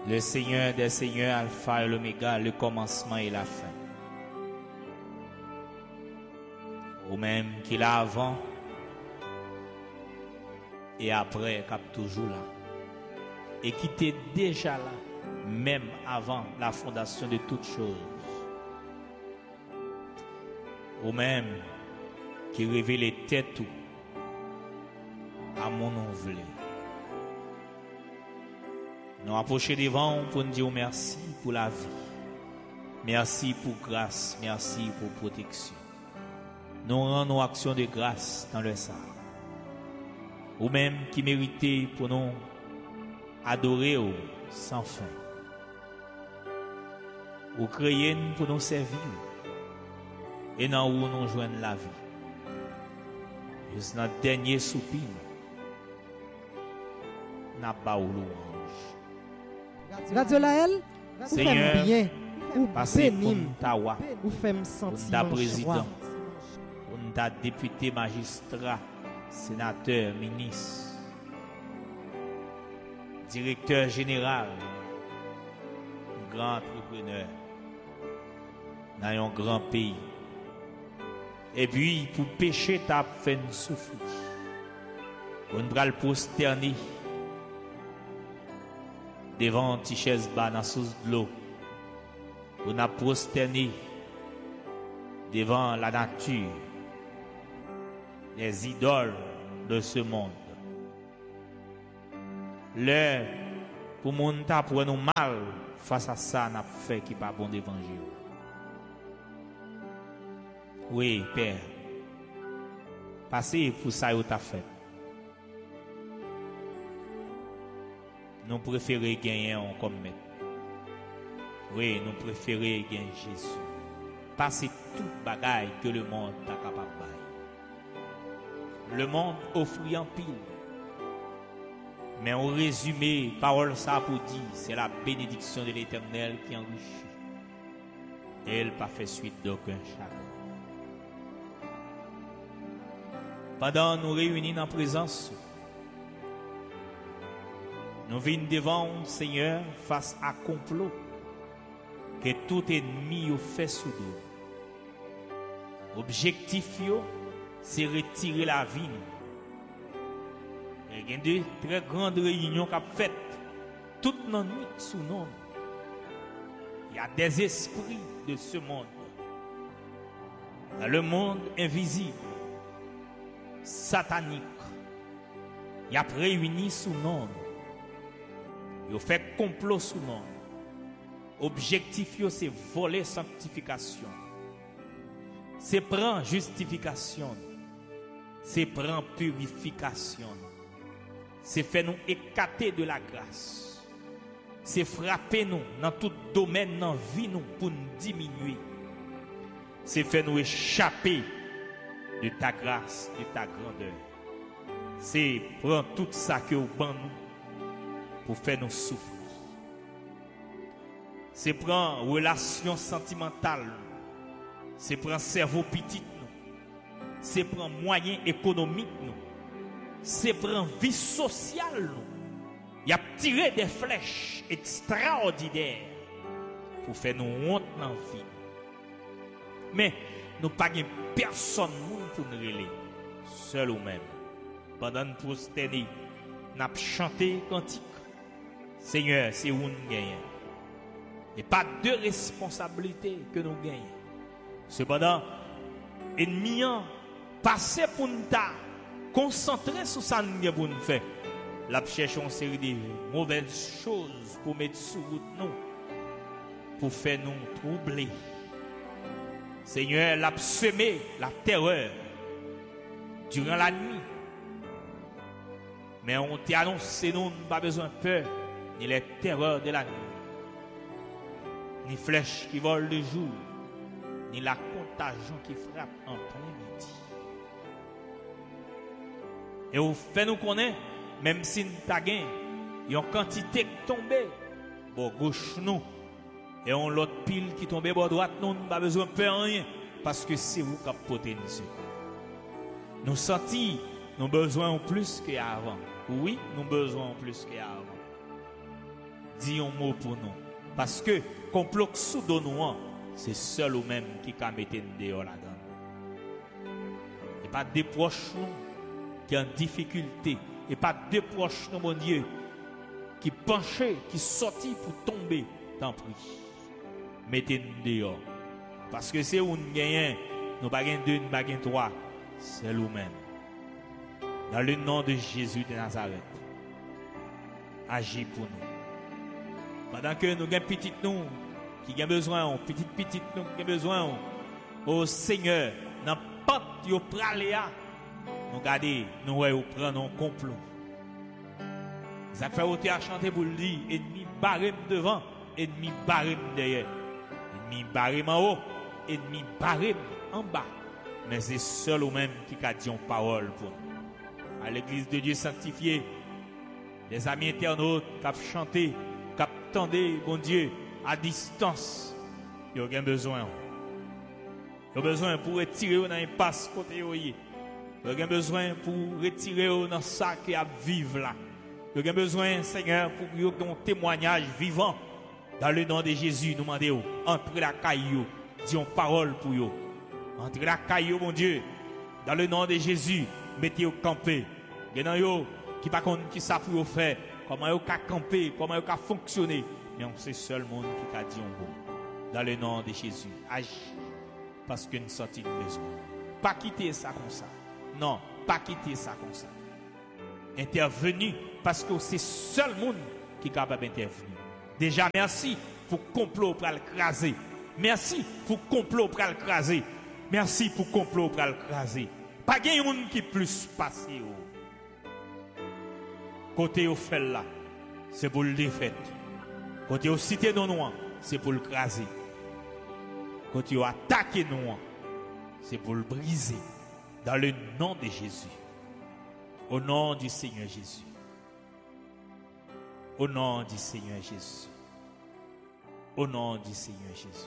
Le Seigneur des Seigneurs, Alpha et l'Oméga, le commencement et la fin. Ou même qu'il a avant et après, qu'il est toujours là. Et qui était déjà là, même avant la fondation de toutes choses. Ou même qui révèle tout à mon nom voulu. Nous approchons devant pour nous dire merci pour la vie. Merci pour grâce, merci pour protection. Nous rendons action de grâce dans le sang. Ou même qui méritait pour nous adorer sans fin. Ou créer pour nous servir. Et dans où nous joignons la vie. Jusqu'à notre dernier soupir. N'a pas ou louange. Radio Laël, vous faites bien, ou bénim, ou faites sentir président, pour député, magistrat, sénateur, ministre, directeur général, grand entrepreneur dans un grand pays. Et puis, pour pécher, tu as fait une souffrir. On va le prosterner devant une chaise bas dans sous de l'eau. On a prosterné devant la nature, les idoles de ce monde. L'heure pour mon ta pour nous mal face à ça n'a fait qui pas bon d'évangile. Oui, Père. Passez pour ça où t'as fait. Nous préférons gagner comme maître. Oui, nous préférons gagner Jésus. Passez toute bagaille que le monde est capable de faire. Le monde offre en pile. Mais en résumé, parole ça pour dire, c'est la bénédiction de l'Éternel qui enrichit. Et elle n'a pas fait suite d'aucun chagrin. Pendant nous réunis en présence, nous venons devant le Seigneur face à complot que tout ennemi a fait sous nous. Objectif, c'est retirer la vie. Il y a de très grandes réunions qui ont fait toute la nuit sous nous. Il y a des esprits de ce monde. Dans le monde invisible, satanique, il y a réuni sous nous. Il fait complot sous nous. Objectif, c'est voler sanctification. C'est prendre justification. C'est prendre purification. C'est faire nous écarter de la grâce. C'est frapper nous dans tout domaine dans la vie nous pour nous diminuer. C'est faire nous échapper de ta grâce, de ta grandeur. C'est prendre tout ça que vous ban nous pour faire nous souffrir. C'est prendre relation sentimentale. C'est prendre cerveau petit nous. C'est prendre moyens économiques nous. C'est prendre vie sociale nous. Il y a tiré des flèches extraordinaires pour faire nous honte dans la vie. Mais nous pas personne pour nous relayer. Seul ou même. Pendant nous prosterner, nous avons chanté cantique. Seigneur, c'est où nous gagnons. Et pas de responsabilité que nous gagnons. Cependant, ennemi passer pour nous concentrer sur ça pour nous faire. La cherche une série de mauvaises choses pour mettre sur route nous, pour faire nous troubler. Seigneur, l'a semé la terreur durant la nuit. Mais on t'a annoncé, nous n'avons pas besoin de peur, ni les terreurs de la nuit, ni flèches qui volent le jour, ni la contagion qui frappe en plein midi. Et au fait nous connaît, même si nous avons gagné, il y a une quantité qui tombe, bon gauche nous, et on l'autre pile qui tombe, bon droite nous n'avons pas besoin de peur rien, parce que c'est vous qui avez porté nous. Nous sentis, nous avons besoin en plus qu'avant. Oui, nous avons besoin en plus qu'avant. dit un mot pour nous. Parce que, complot sous nous, c'est seul ou même qui a mis dehors là-dedans. Et pas des proches qui ont en difficulté. Et pas deux proches, mon Dieu, qui penchaient, qui sortent pour tomber dans le prix. Mettez-nous dehors. Parce que c'est où nous gagnons, nous ne pas deux, nous pas trois. C'est nous-mêmes. Dans le nom de Jésus de Nazareth, agis pour nous. Pendant que nous avons petit nous qui ont besoin, petit nous qui ont besoin, au Seigneur, dans pas de praléa, nous regardons, nous prenons un complot. Ça fait ôter à chanter pour le dire, ennemi barré devant, ennemi barré derrière, ennemi barré en haut, ennemi barré en bas. Mais c'est seul ou même qui a dit une parole pour nous. À l'église de Dieu sanctifiée, les amis internautes qui ont chanté, qui ont attendu, bon Dieu, à distance, ils ont besoin. Ils ont besoin pour retirer dans l'impasse côté ils ont besoin pour retirer dans ça qui a vivre là. Ils ont besoin, Seigneur, pour qu'ils aient un témoignage vivant. Dans le nom de Jésus, nous demandons, entrez la caillou, disons parole pour eux. Entrez la caillou, mon Dieu. Dans le nom de Jésus, mettez-vous camper. Il y en a qui ne savent pas qui ça pour faire, comment ils ont camper, comment ils ont fonctionner. Mais on sait seul le monde qui a dit un bon. Dans le nom de Jésus, agis. Parce que nous sommes de besoin. Pas quitter ça comme ça. Non, pas quitter ça comme ça. Intervenir parce que c'est seul le monde qui est capable d'intervenir. Déjà, merci pour le complot pour l'écraser. Merci pour le complot pour l'écraser. Merci pour le complot pour l'écraser. Pas de monde qui plus passé. Côté au fait là, c'est pour le défaire. Côté au cité de nous, c'est pour le craser. Côté au attaquer nous, c'est pour le briser. Dans le nom de Jésus. Au nom du Seigneur Jésus. Au nom du Seigneur Jésus. Au nom du Seigneur Jésus.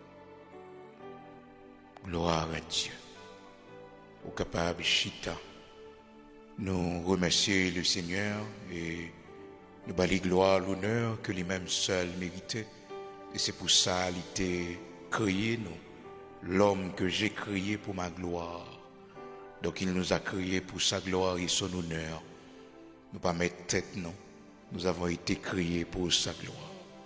Gloire à Dieu. Au capable Chita. Nous remercions le Seigneur et nous bâlons gloire, l'honneur que lui-même seul méritait. Et c'est pour ça qu'il était créé, nous, l'homme que j'ai créé pour ma gloire. Donc il nous a créés pour sa gloire et son honneur. Nous pas mettre tête, non. Nous avons été créés pour sa gloire.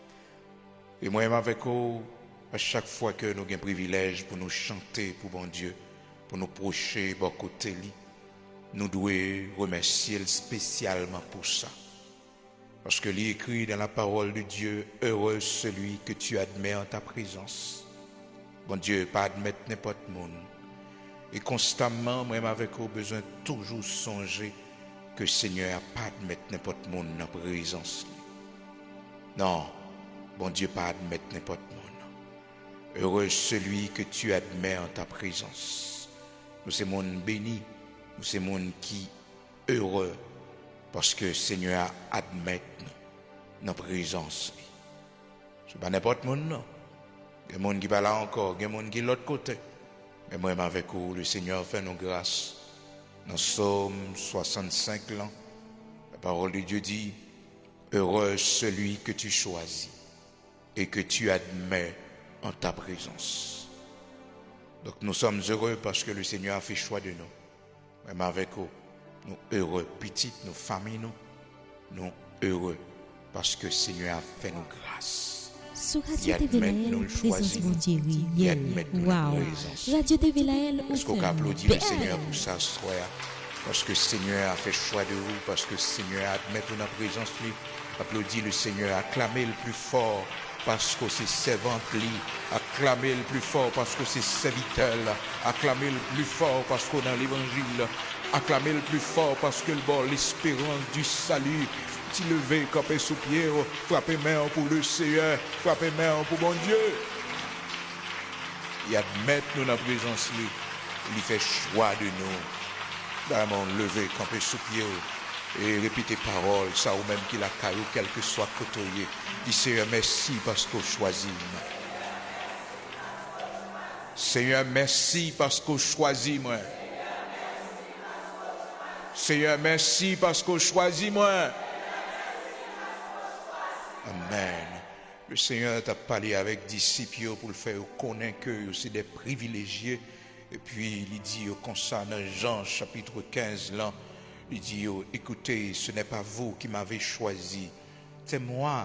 Et moi-même avec vous, à chaque fois que nous avons un privilège pour nous chanter pour bon Dieu, pour nous procher bon côté lui, nous devons remercier spécialement pour ça. Parce que lui écrit dans la parole de Dieu, heureux celui que tu admets en ta présence. Bon Dieu, pas admettre n'importe monde. Et constamment, moi-même avec vous, besoin toujours songer que le Seigneur n'a pas admettre n'importe monde en présence. Non, bon Dieu, pas admettre n'importe monde. Heureux celui que tu admets en ta présence. Nous sommes monde béni, nous sommes monde qui heureux parce que le Seigneur admet nous dans la présence. Ce n'est pas n'importe monde, non. Il y a des gens qui sont là encore, il y a des gens qui sont de l'autre côté. Mais moi, avec vous, le Seigneur fait nos grâces. Dans Psaume 65, là, la parole de Dieu dit, heureux celui que tu choisis et que tu admets en ta présence. Donc nous sommes heureux parce que le Seigneur a fait choix de nous. Même avec vous, nous heureux, petites, nos familles, nous heureux parce que le Seigneur a fait nos grâces. Sur Radio TV Laël, présence mon Dieu, wow. Radio TV Laël, est-ce qu'on applaudit le Seigneur pour ça, soir? Parce que le Seigneur a fait choix de vous, parce que le Seigneur admet ton présence, lui. Applaudis le Seigneur, acclamez le plus fort, parce que c'est servante, lui. Acclamez le plus fort, parce que c'est serviteur, acclamez le plus fort, parce qu'on a l'évangile. Acclamez le plus fort, parce que le bon, l'espérance du salut. Si levé, campé sous pied, frappez main pour le Seigneur, frappez main pour mon Dieu. Il admet nous dans la présence, lui. Il fait choix de nous. Vraiment levé, campé sous pied, et répétez paroles, ça ou même qu'il a caillou, quel que soit côtoyé. Dis Seigneur, merci parce qu'on choisit. Seigneur, merci parce qu'on choisit moi. Seigneur, merci parce qu'on choisit moi. Amen. Le Seigneur t'a parlé avec disciples pour le faire connaître que c'est des privilégiés. Et puis il dit comme ça dans Jean chapitre 15 là, il dit écoutez, ce n'est pas vous qui m'avez choisi. C'est moi,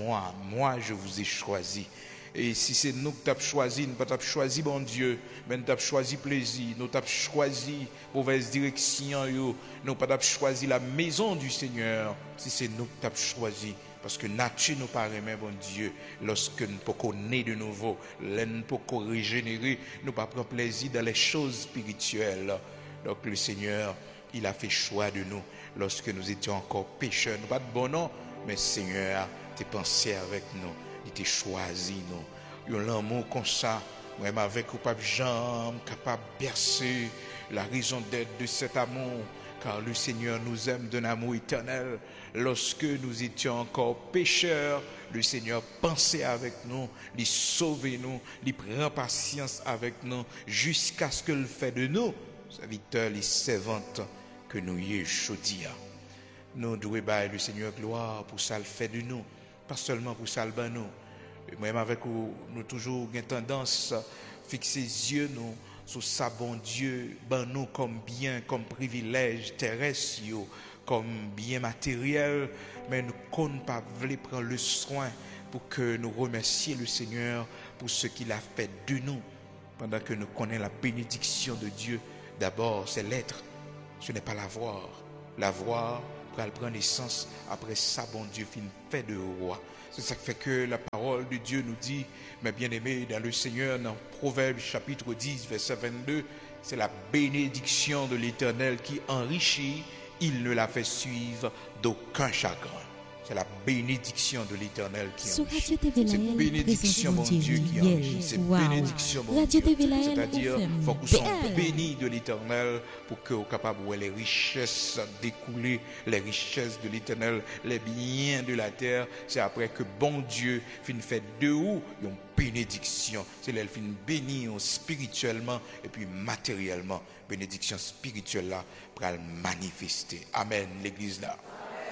moi je vous ai choisi. Et si c'est nous qui t'avons choisi, nous n'avons pas choisi bon Dieu, mais nous avons choisi plaisir, nous avons choisi mauvaise direction, nous n'avons pas choisi la maison du Seigneur. Si c'est nous qui t'avons choisi, parce que nature nous paraît, mais bon Dieu, lorsque nous pouvons naître de nouveau, nous pouvons régénérer, nous pouvons prendre plaisir dans les choses spirituelles. Donc le Seigneur, il a fait choix de nous lorsque nous étions encore pécheurs. Nous pas de bon nom, mais Seigneur, tu pensé avec nous. Il t'a choisi nous. Il y a l'amour comme ça, même avec ou pas Jean, capable de bercer la raison d'être de cet amour, car le Seigneur nous aime d'un amour éternel. Lorsque nous étions encore pécheurs, le Seigneur pensait avec nous, il sauvait nous, il prend patience avec nous, jusqu'à ce qu'il fait de nous, serviteurs, les servantes que nous y chaudions. Nous devons bailler le Seigneur gloire pour ça le fait de nous. Pas seulement pour salver nous. Même avec nous toujours une tendance à fixer les yeux nous sur ça bon Dieu, ben nous comme bien, comme privilège terrestre, comme bien matériel, mais nous ne pas voulu prendre le soin pour que nous remercions le Seigneur pour ce qu'il a fait de nous. Pendant que nous connaissons la bénédiction de Dieu, d'abord c'est l'être, ce n'est pas la voir. La voir, elle prend naissance, après ça, bon Dieu fait de roi. C'est ça qui fait que la parole de Dieu nous dit, mes bien-aimés, dans le Seigneur, dans Proverbes chapitre 10, verset 22, c'est la bénédiction de l'Éternel qui enrichit, il ne la fait suivre d'aucun chagrin. C'est la bénédiction de l'Éternel qui enrichit. C'est bénédiction, mon Dieu, qui enrichit. C'est bénédiction, mon Dieu. C'est-à-dire, il faut qu'on soit béni de l'Éternel pour qu'on soit capable de voir les richesses découler, les richesses de l'Éternel, les biens de la terre. C'est après que bon Dieu fait de où une bénédiction. C'est là qu'il bénit spirituellement et puis matériellement. Bénédiction spirituelle là pour le manifester. Amen, l'église là.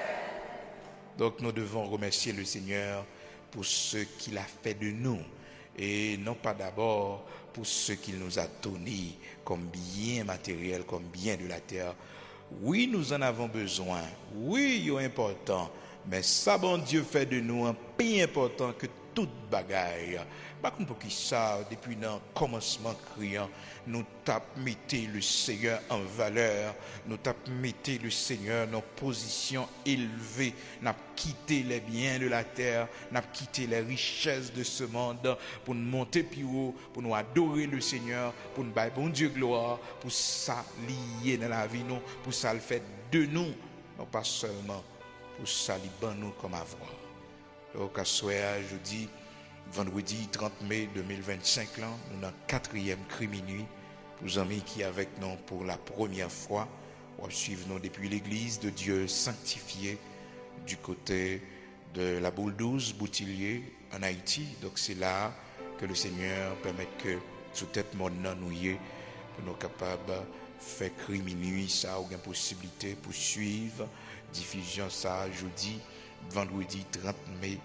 Donc nous devons remercier le Seigneur pour ce qu'il a fait de nous et non pas d'abord pour ce qu'il nous a donné comme bien matériel, comme bien de la terre. Oui, nous en avons besoin. Oui, il est important. Mais ça, bon Dieu fait de nous un peu important que toute bagaille. Par contre, pour qui ça, depuis le commencement criant, nous tapons le Seigneur en valeur, nous tapons le Seigneur dans position élevée, nous avons quitté les biens de la terre, nous avons quitté les richesses de ce monde pour nous monter plus haut, pour nous adorer le Seigneur, pour nous bailler bon Dieu gloire, pour ça lier dans la vie, nous, pour ça le fait de nous, non pas seulement pour ça lier nous comme avoir. Donc à soir, je dis, vendredi 30 mai 2025, là, nous avons 4e cri minuit. Pour les amis qui sont avec nous pour la première fois, on suivre nous depuis l'église de Dieu sanctifié du côté de la Boule 12, Boutillier, en Haïti. Donc c'est là que le Seigneur permet que sous tête mon nom nous y est, pour nous capables de faire cri minuit, ça, ou une possibilité pour suivre diffusion ça jeudi, vendredi 30 mai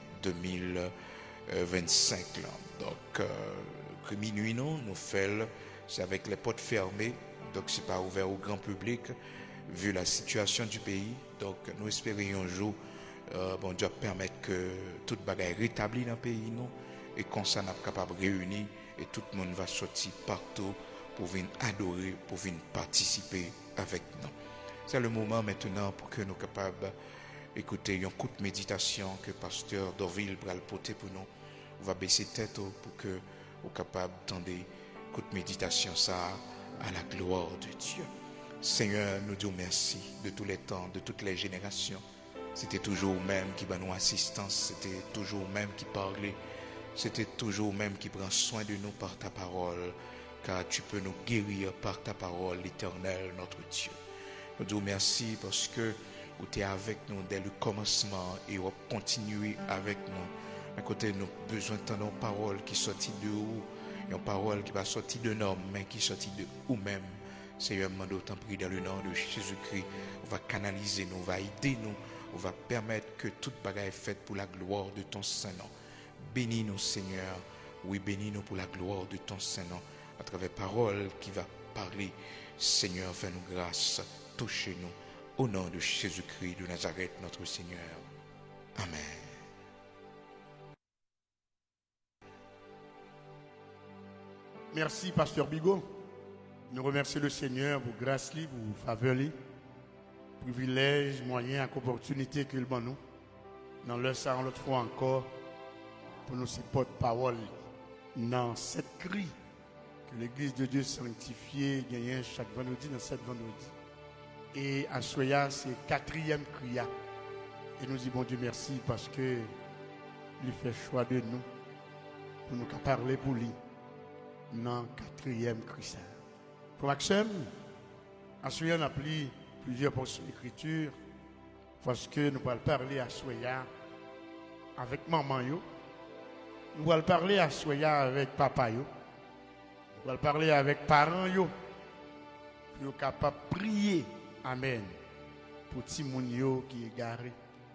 2025. Là. Donc, cri minuit, nous faisons. C'est avec les portes fermées, donc c'est pas ouvert au grand public, vu la situation du pays. Donc nous espérons un jour, bon Dieu permettre que toute bagaille rétablie dans le pays, nous, et qu'on s'en est capable de réunir, et tout le monde va sortir partout pour venir adorer, pour venir participer avec nous. C'est le moment maintenant pour que nous soyons capables d'écouter un coup de méditation que pasteur Dorville va le porter pour nous. On va baisser tête pour que nous soyons capables d'entendre coup de méditation ça à la gloire de Dieu. Seigneur, nous disons merci de tous les temps, de toutes les générations. C'était toujours même qui va nous assistance, c'était toujours même qui parlait, c'était toujours même qui prend soin de nous par ta parole, car tu peux nous guérir par ta parole, l'Éternel, notre Dieu. Nous disons merci parce que tu es avec nous dès le commencement et tu continuer avec nous. À côté, nous avons besoin de nos paroles qui sortent de où. Une parole qui va sortir de nous, mais qui sortit de nous-mêmes. Seigneur, demande autant pris dans le nom de Jésus-Christ. On va canaliser nous, on va aider nous on va permettre que toute bagarre est faite pour la gloire de ton Saint-Nom. Bénis-nous, Seigneur. Oui, bénis-nous pour la gloire de ton Saint-Nom. À travers parole qui va parler, Seigneur, fais-nous grâce. Touchez-nous. Au nom de Jésus-Christ de Nazareth, notre Seigneur. Amen. Merci, Pasteur Bigot. Nous remercions le Seigneur pour grâce libre, pour faveur libre, privilège, moyen, opportunité qu'il donne nous. Dans le sang, l'autre fois encore, pour nous porter parole dans cette cri que l'Église de Dieu sanctifiée gagne chaque vendredi dans cette vendredi. Et à Soya, c'est 4e cri. Et nous disons bon Dieu merci parce que il fait choix de nous pour nous parler pour lui dans 4e cri. Pour Maxime, à Soya, on a pris plusieurs portions d'écriture parce que nous allons parler à Soya avec maman yo. Nous allons parler à Soya avec papa yo. Nous allons parler avec parents yo. Pour être capable de prier. Amen. Pour ti moun yo qui est garé.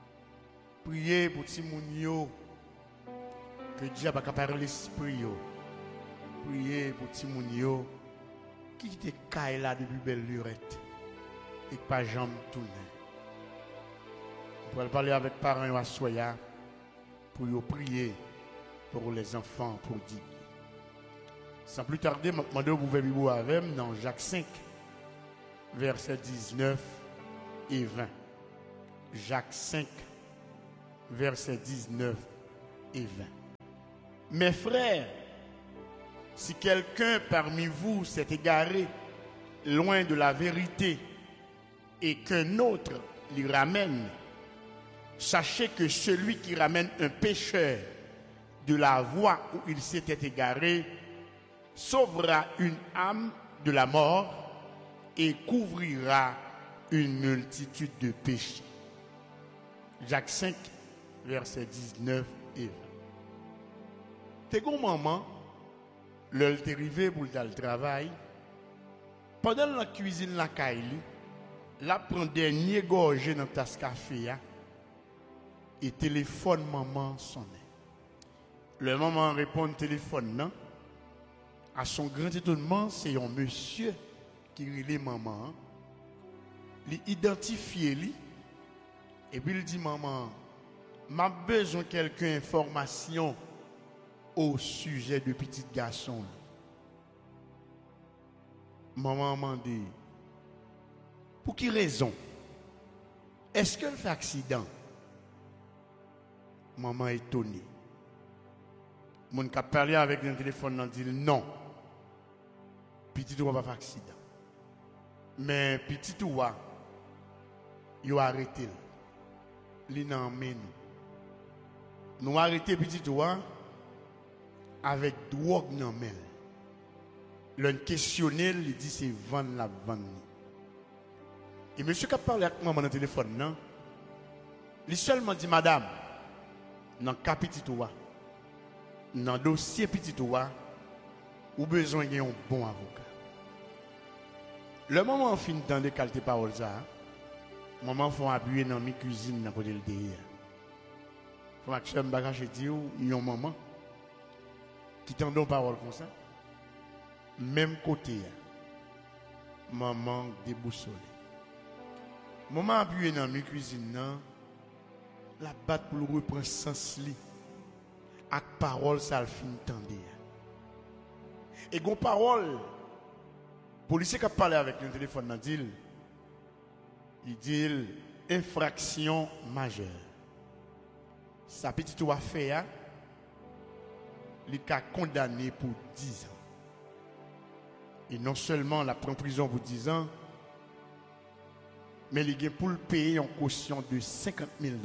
Prier pour ti moun yo que Dieu va parler l'esprit yo. Prier pour ti moun yo qui te caille là depuis belle lurette et pas jambe tourner. On va parler avec parents yo à Soya pour yo prier pour les enfants prodigues. Sans plus tarder, je vais vous faire Bible avec moi dans Jacques 5, versets 19 et 20. Jacques 5, versets 19 et 20. Mes frères, si quelqu'un parmi vous s'est égaré loin de la vérité et qu'un autre l'y ramène, sachez que celui qui ramène un pécheur de la voie où il s'était égaré sauvera une âme de la mort et couvrira une multitude de péchés. Jacques 5, versets 19 et 20. T'es bon maman, l'heure t'est arrivé pour le travail. Pendant la cuisine la caille, la prend dernier gorgée dans tasse café et téléphone maman sonne. Le maman répond au téléphone non. À son grand étonnement, c'est un monsieur qui relève maman. Il identifie lui et puis il dit maman, m'a besoin de quelques informations au sujet de petit garçon. Maman m'a dit, pour quelle raison? Est-ce qu'elle fait accident? Maman est étonnée. Mon qui a parlé avec le téléphone a dit non. Petit Toua pas fait accident. Mais petit Toua, il a arrêté. Il a emmené nous. Nous arrêté petit Toua avec drogue dans main. Le questionné, il dit c'est vendre la vente. Et monsieur qui a parlé avec moi dans le téléphone, non? Il seulement dit madame, dans le cas petit Toua, dans le dossier petit Toua, ou besoin d'un bon avocat. Le moment où on finit dans les qualités paroles, maman faut appuyer dans ma cuisine dans côté le derrière. Faut que je bagage dire il y a un maman qui t'entend parole comme ça. Même côté maman déboussolée. Maman appuyer dans ma cuisine la batte pour reprendre sens li. Avec parole ça le fin tendre. Et gon parole policier qui a parlé avec le téléphone il dit infraction majeure. Sa petite ou affaire il est condamné pour 10 ans. Et non seulement la prend prison pour 10 ans, mais il est pour le payer en caution de $50,000.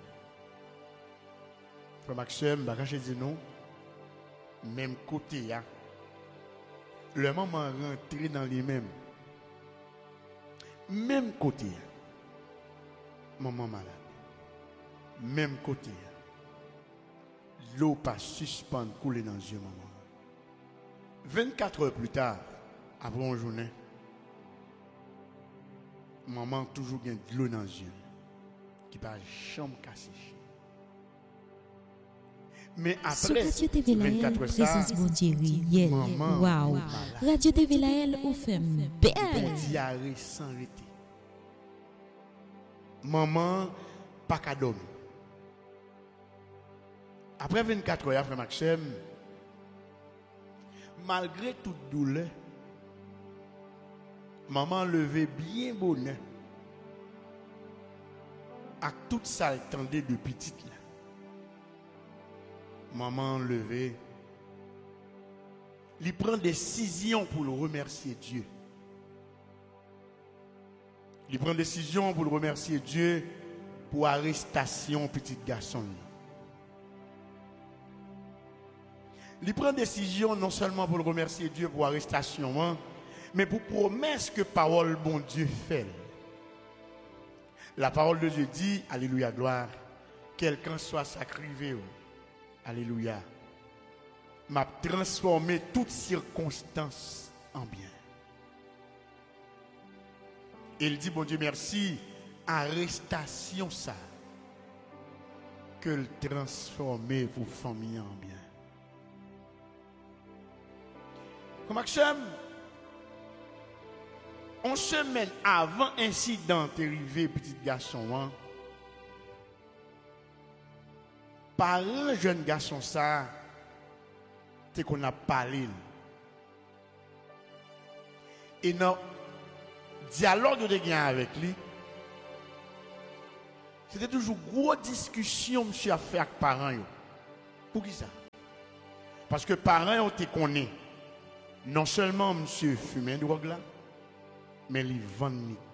Frère Maxime, je dis non, même côté, le maman rentré dans les mêmes. Même côté, maman malade. Même côté, l'eau pas suspendre couler dans les yeux, maman. 24 heures plus tard, après une journée, maman toujours gagne de l'eau dans les yeux. qui pas chambre cassée. Mais Sur après Radio TV Laël, 24 présence bon Dieu, yel. Wow. Radio TV Laël, ou femme belle. Diarrhée sans arrêter. Maman, pas qu'à dormir. Après 24 heures, frère Maxime, malgré toute douleur, maman levait bien bonheur. À toute ça, attendait de petite là. Maman levait. Il prend décision pour le remercier Dieu. Il prend décision pour le remercier Dieu pour l'arrestation petit garçon. Il prend décision non seulement pour le remercier Dieu pour l'arrestation, mais pour promesse que parole bon Dieu fait. La parole de Dieu dit, alléluia, gloire, quelqu'un soit sacrifié. Alléluia. M'a transformé toutes circonstances en bien. Il dit, bon Dieu, merci, arrestation ça, que le transformer pour famille en bien. Comme Maxime, une semaine avant l'incident arrivé, petit garçon, par un jeune garçon, ça, c'est qu'on a parlé. Et dans le dialogue de gain avec lui, c'était toujours une grosse discussion, monsieur, à faire avec les parents. Pour qui ça? Parce que les parents ont été connus. Non seulement monsieur fumait de drogue là, mais il vend